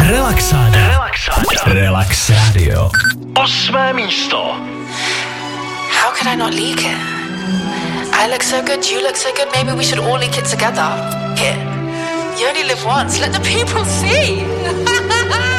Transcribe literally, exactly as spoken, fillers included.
Relaxáda. Relaxáda. Relax Radio. Osmé místo. How could I not leak it? I look so good, you look so good, maybe we should all leak it together. Here. You only live once, let the people see.